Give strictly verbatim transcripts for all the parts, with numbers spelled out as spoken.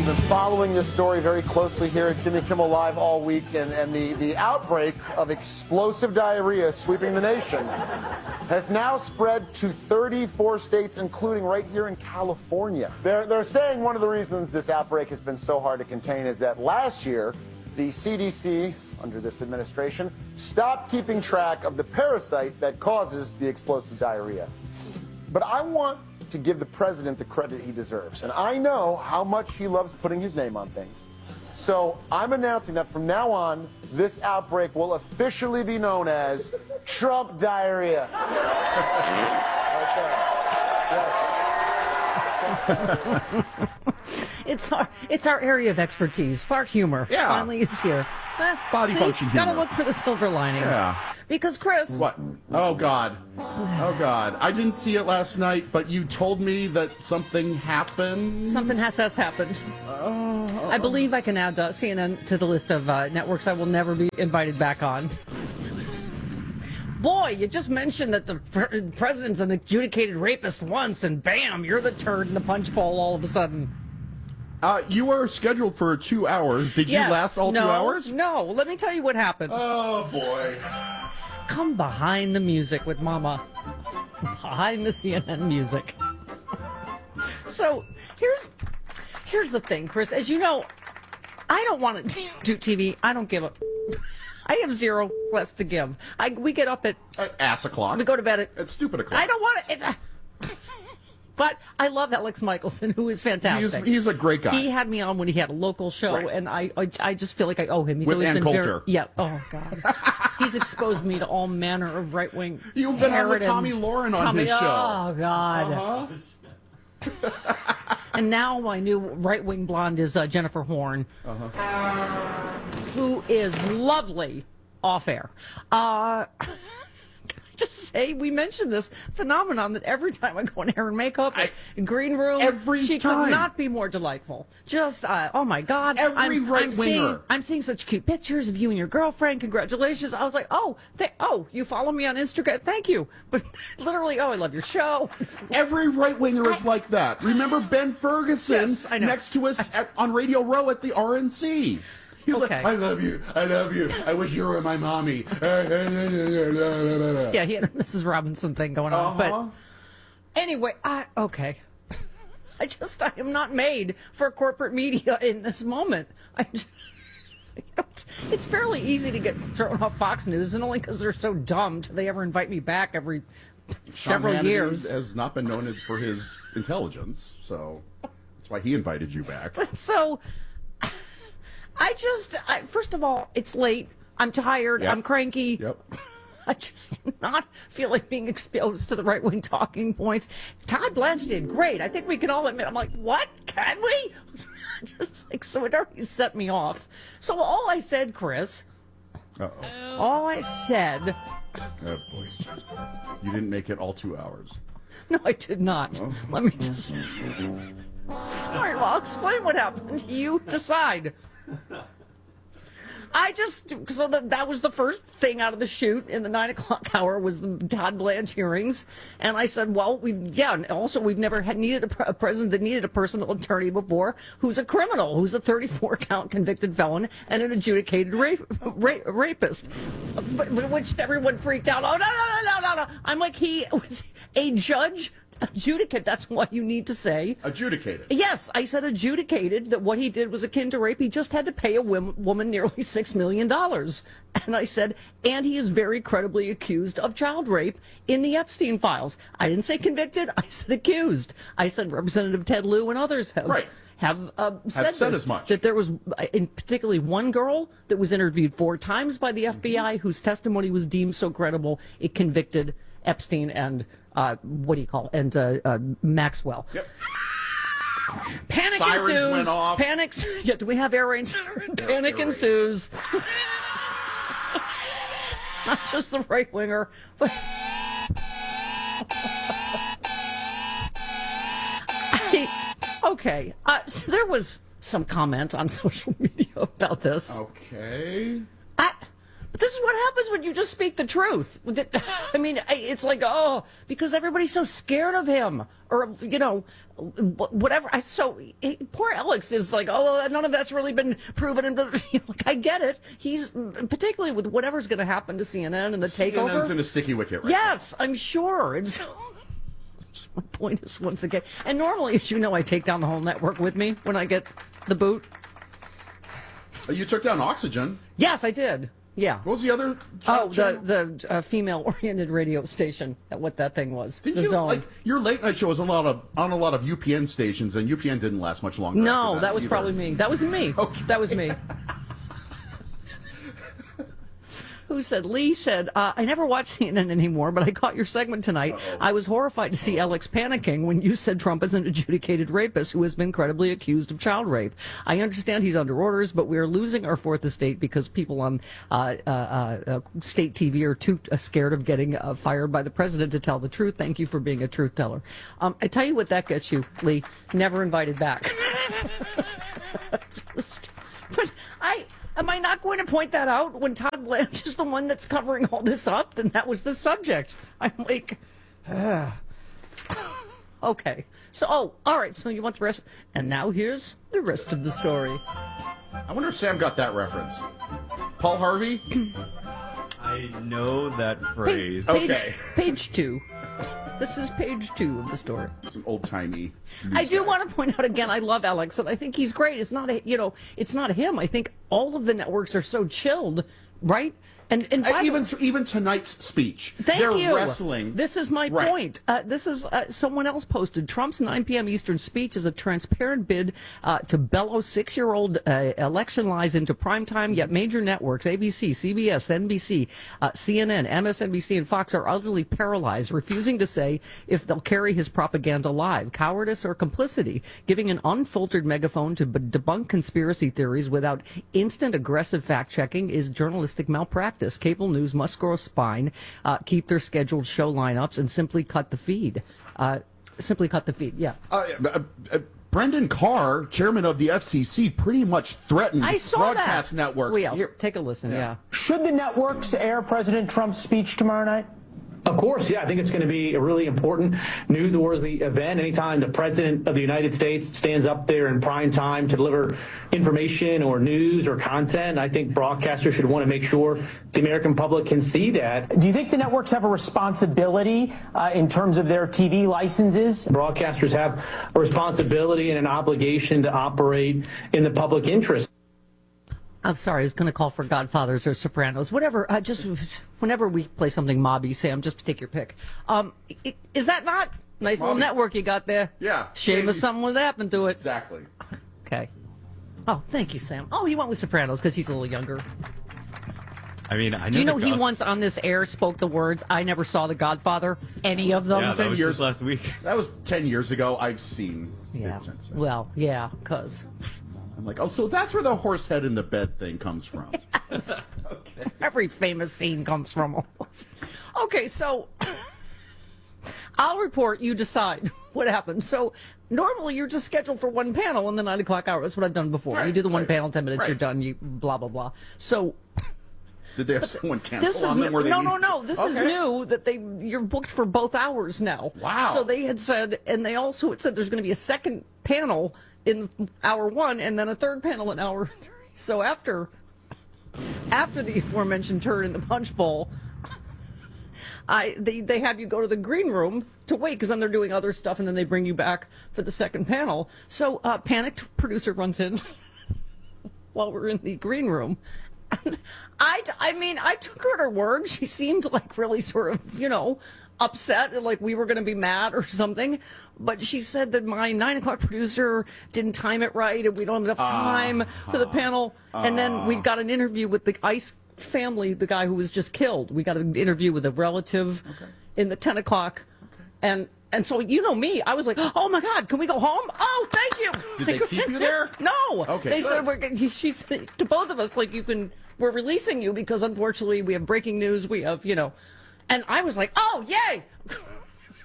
We've been following this story very closely here at Jimmy Kimmel Live all week, and, and the, the outbreak of explosive diarrhea sweeping the nation has now spread to thirty-four states, including right here in California. They're, they're saying one of the reasons this outbreak has been so hard to contain is that last year, the C D C, under this administration, stopped keeping track of the parasite that causes the explosive diarrhea. But I want to give the president the credit he deserves. And I know how much he loves putting his name on things. So I'm announcing that from now on, this outbreak will officially be known as Trump diarrhea. Right there. Yes. It's our it's our area of expertise. Fart humor Yeah. finally is here. Eh, Body see, function Gotta humor. look for the silver linings. Yeah. Because Chris, What? Oh, God. Oh, God. I didn't see it last night, but you told me that something happened. something has has happened. Oh, oh, I believe I can add uh, C N N to the list of uh, networks I will never be invited back on. Boy, you just mentioned that the pre- president's an adjudicated rapist once, and bam, you're the turd in the punch bowl all of a sudden. Uh, you were scheduled for two hours. Did Yes. you last all no, two hours? No. Let me tell you what happened. Oh, boy. Come behind the music with Mama. Behind the C N N music. So here's here's the thing, Chris. As you know, I don't want to do T V. I don't give a. I have zero less to give. I we get up at Uh, ass o'clock. we go to bed at. It's stupid o'clock. I don't want to. It's a, but I love Alex Michelson, who is He's, fantastic. he's a great guy. He had me on when he had a local show, Right. and I, I I just feel like I owe him. He's With always Ann been Coulter. very yeah. Oh God, he's exposed me to all manner of right wing. You've been on with Tommy Lauren on his show. Oh God. Uh-huh. And now my new right wing blonde is uh, Jennifer Horn, Uh-huh. who is lovely off air. Uh, just say we mentioned this phenomenon that every time I go in hair and makeup, I- in green room, every she time. could not be more delightful. Just uh, oh my God, Every I'm, right I'm seeing, winger. I'm seeing such cute pictures of you and your girlfriend. Congratulations! I was like, oh, th- oh, you follow me on Instagram? Thank you. But literally, oh, I love your show. Every right winger is like that. Remember Ben Ferguson Yes, I know. next to us at, on Radio Row at the R N C. He was Okay. like, I love you. I love you. I wish you were my mommy. Yeah, he had a Missus Robinson thing going on. Uh-huh. But anyway, I okay. I just I am not made for corporate media in this moment. I just, you know, it's, it's fairly easy to get thrown off Fox News, and only because they're so dumb do they ever invite me back every several Sean Hannity years. has not been known for his intelligence, so that's why he invited you back. So I just I, first of all, it's late. I'm tired. Yep. I'm cranky. Yep. I just do not feel like being exposed to the right-wing talking points. Todd Blanche did great. I think we can all admit. I'm like, what? Can we? Just like, so it already set me off. So all I said, Chris, Uh-oh. all I said, Oh, boy. You didn't make it all two hours. no, I did not. Let me just. All right, well, I'll explain what happened. You decide. I just, so that, that was the first thing out of the chute in the nine o'clock hour was the Todd Blanche hearings. And I said, well, we yeah, and also we've never had needed a, pre- a president that needed a personal attorney before who's a criminal, who's a thirty-four count convicted felon and an adjudicated rape, ra- rapist. But, but which everyone freaked out. Oh, no, no, no, no, no, no. I'm like, he was a judge. Adjudicate, that's what you need to say. Adjudicated. Yes, I said adjudicated that what he did was akin to rape. He just had to pay a wim- woman nearly six million dollars. And I said, and he is very credibly accused of child rape in the Epstein files. I didn't say convicted, I said accused. I said Representative Ted Lieu and others have. Right. Have, uh, said, said this, as much. that there was, uh, in particularly one girl that was interviewed four times by the F B I, whose testimony was deemed so credible it convicted Epstein and uh, what do you call it? and uh, uh, Maxwell. Yep. Panic Sirens ensues. went off. Panics. Yeah, do we have air raid? Panic air raid. ensues. Not just the right winger, but. I, okay. Uh, so there was some comment on social media about this. Okay. I, But this is what happens when you just speak the truth. I mean, it's like, oh, because everybody's so scared of him, or, you know, whatever. I so poor Alex is like, oh, none of that's really been proven. And like, I get it. He's particularly with whatever's going to happen to C N N and the takeover. C N N's in a sticky wicket right Yes, now. I'm sure. And so my point is, once again, and normally, as you know, I take down the whole network with me when I get the boot. You took down Oxygen. Yes, I did. Yeah. What was the other? Oh, channel? the the uh, female-oriented radio station. What that thing was. Did the you Zone. like your late night show was a lot of on a lot of U P N stations, and U P N didn't last much longer. No, after that was either. probably me. That was me. Okay. That was me. Who said? Lee said, uh, I never watch C N N anymore, but I caught your segment tonight. Uh-oh. I was horrified to see Alex panicking when you said Trump is an adjudicated rapist who has been credibly accused of child rape. I understand he's under orders, but we are losing our fourth estate because people on uh, uh, uh, state T V are too uh, scared of getting uh, fired by the president to tell the truth. Thank you for being a truth teller. Um, I tell you what that gets you, Lee. Never invited back. But I... Am I not going to point that out when Todd Blanche is the one that's covering all this up? Then that was the subject. I'm like, uh, okay. So, oh, all right. So you want the rest? And now here's the rest of the story. I wonder if Sam got that reference. Paul Harvey? I know that phrase. Page, Okay. Page two. This is page two of the story. It's an old-timey I do guy. want to point out again, I love Alex, and I think he's great. It's not, a, you know, it's not him. I think all of the networks are so chilled, right? And, and by Uh, the- even even tonight's speech, Thank they're you. wrestling. This is my Right. point. Uh, this is uh, someone else posted. Trump's nine p.m. Eastern speech is a transparent bid uh, to bellow six-year-old uh, election lies into primetime, yet major networks, A B C, C B S, N B C, uh, C N N, M S N B C, and Fox are utterly paralyzed, refusing to say if they'll carry his propaganda live. Cowardice or complicity, giving an unfiltered megaphone to b- debunk conspiracy theories without instant aggressive fact-checking is journalistic malpractice. Cable news must grow a spine, uh, keep their scheduled show lineups, and simply cut the feed. Uh, simply cut the feed, yeah. Uh, uh, uh, Brendan Carr, chairman of the F C C, pretty much threatened I saw broadcast that. networks. Well, yeah, Here- take a listen, yeah. Yeah. Should the networks air President Trump's speech tomorrow night? Of course, yeah. I think it's going to be a really important newsworthy event. Anytime the President of the United States stands up there in prime time to deliver information or news or content, I think broadcasters should want to make sure the American public can see that. Do you think the networks have a responsibility uh, in terms of their T V licenses? Broadcasters have a responsibility and an obligation to operate in the public interest. I'm sorry, I was going to call for Godfathers or Sopranos, whatever. Uh, just whenever we play something mobby, Sam, just take your pick. Um, i- is that not nice little Mobby. network you got there? Yeah. Shame if Shame. something would happen to it. Exactly. Okay. Oh, thank you, Sam. Oh, he went with Sopranos because he's a little younger. I mean, I know Do you know the he God- once on this air spoke the words, "I never saw The Godfather"? Any of them? Yeah, that ten was years- just last week. That was ten years ago. I've seen Yeah. it since then. Well, yeah, because I'm like, oh, so that's where the horse head in the bed thing comes from. every famous scene comes from almost. Okay, so I'll report, you decide what happened. So normally you're just scheduled for one panel in the nine o'clock hour. That's what I've done before. Right, you do the one right, panel, ten minutes, right. you're done, you blah, blah, blah. So Did they have someone cancel this is on them? Where they no, need- no, no. This is Okay. new that they you're booked for both hours now. Wow. So they had said, and they also had said there's going to be a second panel in hour one, and then a third panel in hour three. So after after the aforementioned turn in the punch bowl, I they they have you go to the green room to wait because then they're doing other stuff, and then they bring you back for the second panel. So uh, panicked producer runs in while we're in the green room. And I, I mean, I took her at her word. She seemed like really sort of, you know, upset, like we were going to be mad or something. But she said that my nine o'clock producer didn't time it right, and we don't have enough time uh, for the panel. Uh, and then we got an interview with the Ice family, the guy who was just killed. We got an interview with a relative okay. in the ten o'clock, okay. and. And so, you know me, I was like, oh, my God, can we go home? Oh, thank you. Did they keep you there? No. Okay, They good. said, we're, she's, to both of us, like, you can, we're releasing you because, unfortunately, we have breaking news. We have, you know. And I was like, oh, yay.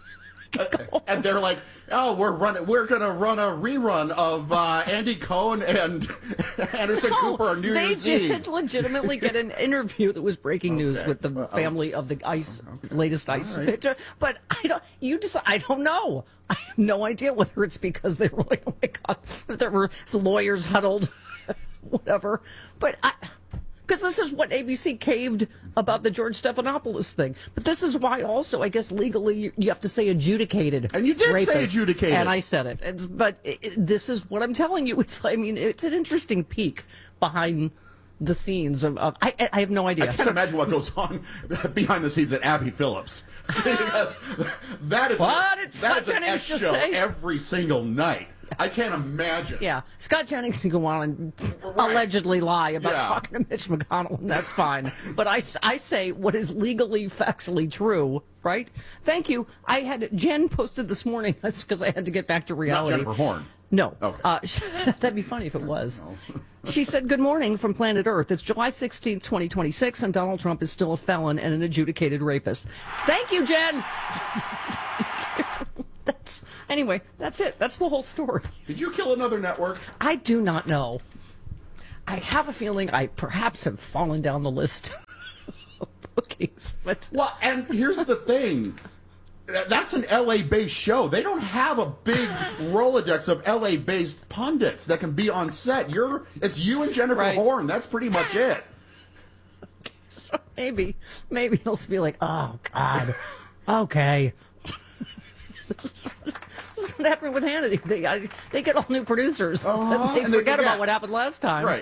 And they're like, oh, we're running, we're going to run a rerun of uh, Andy Cohen and Anderson No, Cooper on New they Year's did Eve. legitimately get an interview that was breaking news Okay. with the Well, family of the ice, okay. latest ice All right. picture. But I don't, you just, I don't know. I have no idea whether it's because they were like, oh my God, that there were lawyers huddled, whatever. But I, because this is what A B C caved about the George Stephanopoulos thing. But this is why also, I guess, legally you, you have to say adjudicated. And you did say rapist. adjudicated. And I said it. It's, but it, it- this is what I'm telling you. It's, I mean, it's an interesting peek behind the scenes of, of I, I have no idea. I can't So- imagine what goes on behind the scenes at Abby Phillips. Because that is What an, did Scott that is an Jennings S just show say? every single night. I can't imagine. Yeah, Scott Jennings can go on and Right. allegedly lie about Yeah. talking to Mitch McConnell, and that's fine. But I, s- I say what is legally, factually true, right? Thank you. I had Jen posted this morning, that's because I had to get back to Not reality. Jennifer Horn. No. Okay. Uh, that'd be funny if it was. She said, good morning from planet Earth. It's July sixteenth, twenty twenty-six, and Donald Trump is still a felon and an adjudicated rapist. Thank you, Jen. That's anyway, that's it. That's the whole story. Did you kill another network? I do not know. I have a feeling I perhaps have fallen down the list of bookings, but Well, and here's the thing. That's an L A-based show. They don't have a big Rolodex of L A-based pundits that can be on set. You're, it's you and Jennifer Right. Horn. That's pretty much it. so maybe, maybe they'll be like, oh God, okay. This is, this is what happened with Hannity. They, I, they get all new producers. Uh-huh, They and they forget forget. about what happened last time. Right.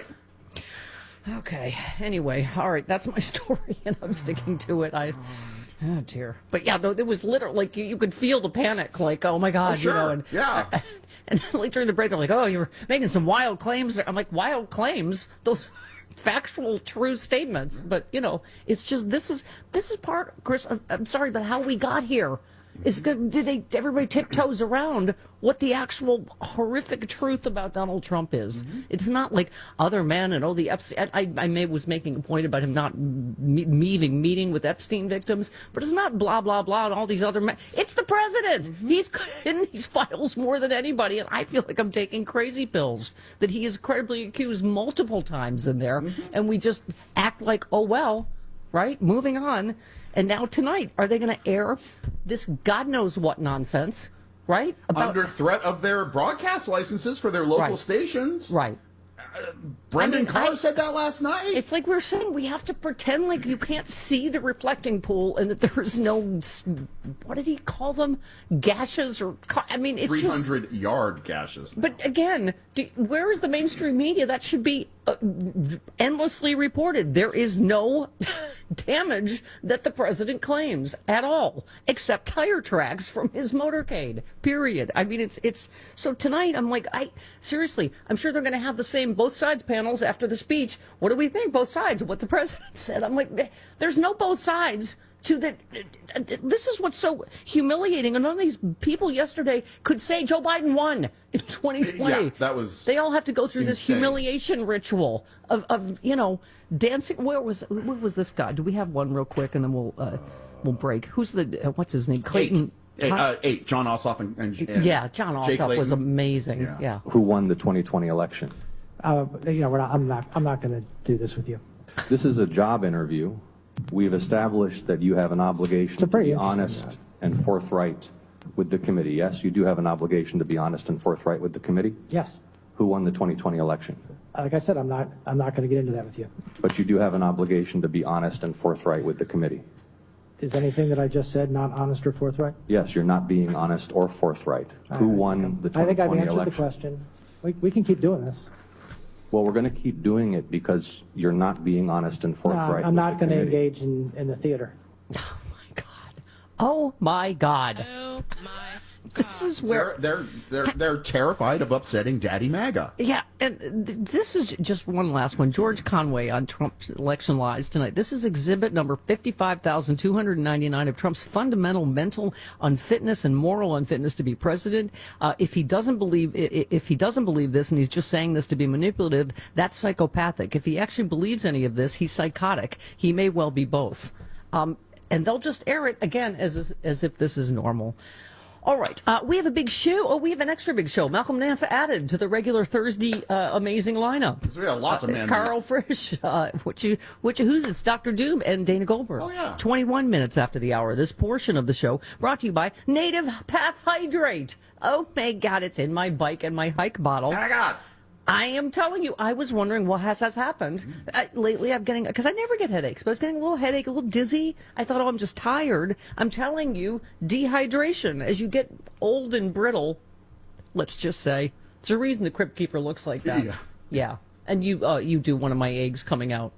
Okay. Anyway, all right. That's my story, and I'm sticking to it. I. Oh dear. But yeah, no, it was literally like you, you could feel the panic, like, oh my God, Oh, sure. you know, and Yeah. and like during the break, they're like, oh, you're making some wild claims. I'm like, wild claims? Those factual, true statements. But you know, it's just this is this is part, Chris. I'm, I'm sorry, but how we got here is good. Did they? Everybody tiptoes around what the actual horrific truth about Donald Trump is. Mm-hmm. It's not like other men and oh, the Epstein. I, I may was making a point about him not me- meeting meeting with Epstein victims, but it's not blah blah blah and all these other men. It's the president. Mm-hmm. He's in these files more than anybody, and I feel like I'm taking crazy pills that he is credibly accused multiple times in there, Mm-hmm. and we just act like, oh well, right? Moving on. And now tonight, are they going to air this God knows what nonsense, right? About, Under threat of their broadcast licenses for their local Right. stations. right. Brendan I mean, Carr I- said that last night. It's like we we're saying we have to pretend like you can't see the reflecting pool and that there's no, s- what did he call them? Gashes or, ca- I mean, it's just. three hundred yard gashes. But again, do, where is the mainstream media? That should be uh, endlessly reported. There is no damage that the president claims at all, except tire tracks from his motorcade. Period. I mean, it's it's so tonight. I'm like, I seriously, I'm sure they're going to have the same both sides panels after the speech. What do we think? Both sides of what the president said. I'm like, there's no both sides. To the, this is what's so humiliating. And none of these people yesterday could say Joe Biden won in twenty twenty. Yeah, that was They all have to go through this insane. humiliation ritual of, of you know, dancing. Where was where was this guy? Do we have one real quick, and then we'll uh, we'll break. Who's the uh, what's his name? Clayton. Eight, Huh? uh, eight. John Ossoff and, and, and yeah, John Jake Ossoff was Layton. amazing. Yeah. Yeah. Who won the twenty twenty election? Uh, you know, we're not, I'm not. I'm not going to do this with you. This is a job interview. We've established that you have an obligation It's a to pretty be interesting honest job. and forthright with the committee. Yes, you do have an obligation to be honest and forthright with the committee. Yes. Who won the twenty twenty election? Like I said, I'm not. I'm not going to get into that with you. But you do have an obligation to be honest and forthright with the committee. Is anything that I just said not honest or forthright? Yes, you're not being honest or forthright. Who won the I think twenty I've twenty answered the election? question. We, we can keep doing this. Well, we're going to keep doing it because you're not being honest and No, forthright. I'm with not the going to committee. engage in, in the theater. Oh my God. Oh my This is where. They're, they're, they're, they're terrified of upsetting Daddy MAGA. Yeah, and th- this is just one last one. George Conway on Trump's election lies tonight. This is exhibit number fifty-five thousand two hundred ninety-nine of Trump's fundamental mental unfitness and moral unfitness to be president. Uh, if he doesn't believe, i- if he doesn't believe this, and he's just saying this to be manipulative, that's psychopathic. If he actually believes any of this, he's psychotic. He may well be both. Um, and they'll just air it again as as if this is normal. All right. Uh, we have a big show. Oh, we have an extra big show. Malcolm Nance added to the regular Thursday uh, amazing lineup. So we have lots of men. Uh, Carl Frisch, uh, what you, what you, who's it's Doctor Doom and Dana Goldberg. Oh, yeah. twenty-one minutes after the hour. This portion of the show brought to you by Native Path Hydrate. Oh, my God, it's in my bike and my hike bottle. Oh, my God. I am telling you, I was wondering what has, has happened. Uh, lately, I'm getting, because I never get headaches, but I was getting a little headache, a little dizzy. I thought, oh, I'm just tired. I'm telling you, dehydration. As you get old and brittle, let's just say, there's a reason the Crypt Keeper looks like that. Yeah. Yeah. And you, uh, you do one of my eggs coming out.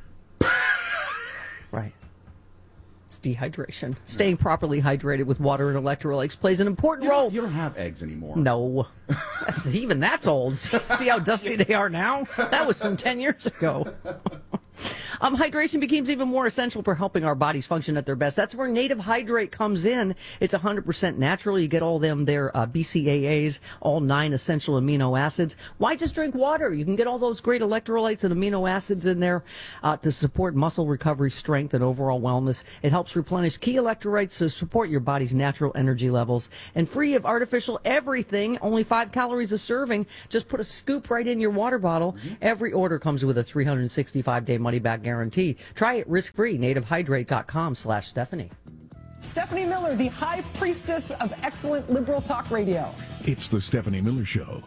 Right. It's dehydration. Staying properly hydrated with water and electrolytes plays an important You role. don't, you don't have eggs anymore. No. Even that's old. See how dusty they are now? That was from ten years ago. Um, hydration becomes even more essential for helping our bodies function at their best. That's where Native Hydrate comes in. It's one hundred percent natural. You get all them, their uh, B C A As, all nine essential amino acids. Why just drink water? You can get all those great electrolytes and amino acids in there uh, to support muscle recovery, strength, and overall wellness. It helps replenish key electrolytes to support your body's natural energy levels. And free of artificial everything, only five calories a serving. Just put a scoop right in your water bottle. Mm-hmm. Every order comes with a three hundred sixty-five day money-back guarantee. Try it risk-free. nativehydrate.com slash Stephanie. Stephanie Miller, the high priestess of excellent liberal talk radio. It's the Stephanie Miller Show.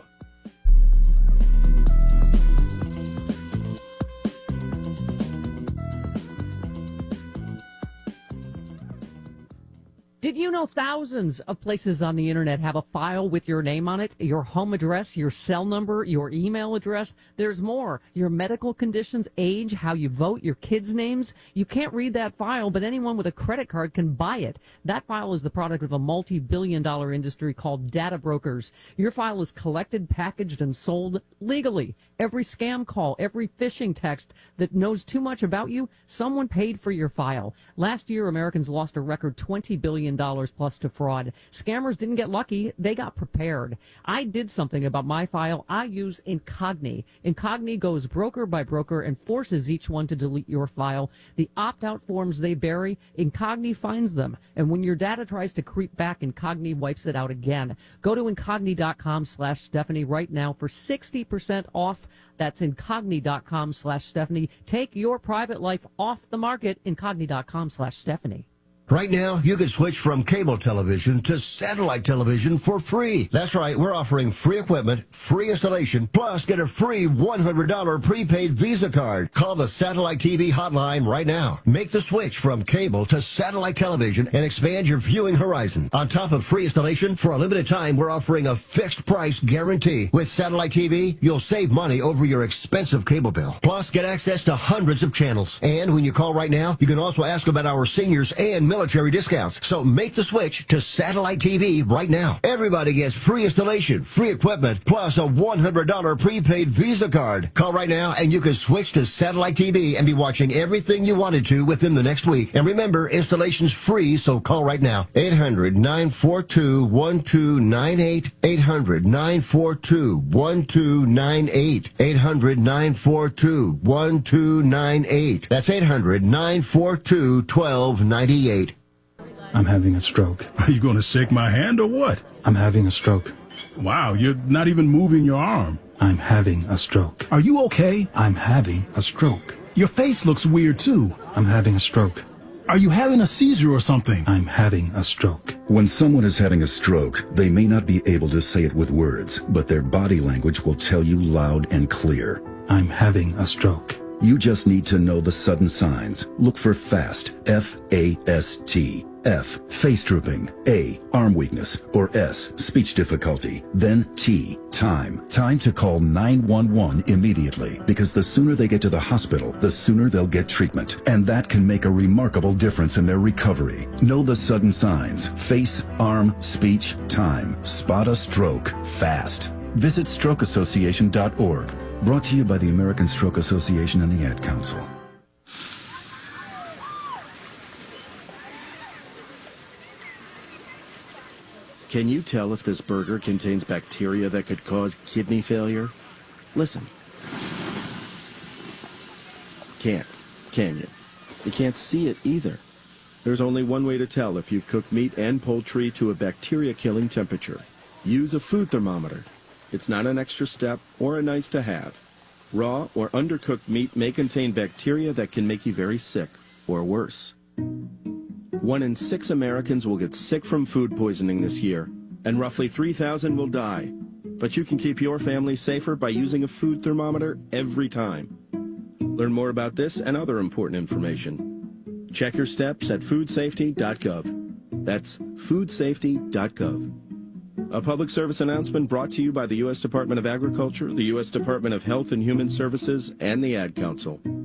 Did you know thousands of places on the internet have a file with your name on it, your home address, your cell number, your email address? There's more. Your medical conditions, age, how you vote, your kids' names. You can't read that file, but anyone with a credit card can buy it. That file is the product of a multi-billion dollar industry called data brokers. Your file is collected, packaged, and sold legally. Every scam call, every phishing text that knows too much about you, someone paid for your file. Last year, Americans lost a record twenty billion dollars plus to fraud. Scammers didn't get lucky. They got prepared. I did something about my file. I use Incogni. Incogni goes broker by broker and forces each one to delete your file. The opt-out forms they bury, Incogni finds them. And when your data tries to creep back, Incogni wipes it out again. Go to Incogni.com slash Stephanie right now for sixty percent off. That's Incogni.com slash Stephanie. Take your private life off the market. Incogni.com slash Stephanie. Right now, you can switch from cable television to satellite television for free. That's right, we're offering free equipment, free installation, plus get a free one hundred dollars prepaid Visa card. Call the Satellite T V hotline right now. Make the switch from cable to satellite television and expand your viewing horizon. On top of free installation, for a limited time, we're offering a fixed price guarantee. With Satellite T V, you'll save money over your expensive cable bill. Plus, get access to hundreds of channels. And when you call right now, you can also ask about our seniors and military military discounts. So make the switch to satellite T V right now. Everybody gets free installation, free equipment, plus a one hundred dollars prepaid Visa card. Call right now and you can switch to satellite T V and be watching everything you wanted to within the next week. And remember, installation's free, so call right now. eight hundred, nine four two, one two nine eight. eight hundred, nine four two, one two nine eight. eight hundred, nine four two, one two nine eight. That's eight hundred, nine four two, one two nine eight. I'm having a stroke. Are you going to shake my hand or what? I'm having a stroke. Wow, you're not even moving your arm. I'm having a stroke. Are you okay? I'm having a stroke. Your face looks weird too. I'm having a stroke. Are you having a seizure or something? I'm having a stroke. When someone is having a stroke, they may not be able to say it with words, but their body language will tell you loud and clear. I'm having a stroke. You just need to know the sudden signs. Look for FAST, F A S T. F, face drooping. A, arm weakness. Or S, speech difficulty. Then T, time. Time to call nine one one immediately, because the sooner they get to the hospital, the sooner they'll get treatment. And that can make a remarkable difference in their recovery. Know the sudden signs. Face, arm, speech, time. Spot a stroke fast. Visit stroke association dot org. Brought to you by the American Stroke Association and the Ad Council. Can you tell if this burger contains bacteria that could cause kidney failure? Listen. Can't, can you? You can't see it either. There's only one way to tell if you've cooked meat and poultry to a bacteria-killing temperature. Use a food thermometer. It's not an extra step or a nice to have. Raw or undercooked meat may contain bacteria that can make you very sick, or worse. One in six Americans will get sick from food poisoning this year, and roughly three thousand will die. But you can keep your family safer by using a food thermometer every time. Learn more about this and other important information. Check your steps at food safety dot gov. That's food safety dot gov. A public service announcement brought to you by the U S Department of Agriculture, the U S Department of Health and Human Services, and the Ad Council.